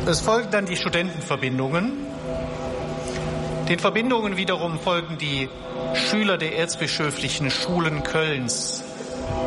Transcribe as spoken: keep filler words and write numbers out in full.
Es folgen dann die Studentenverbindungen. Den Verbindungen wiederum folgen die Schüler der erzbischöflichen Schulen Kölns.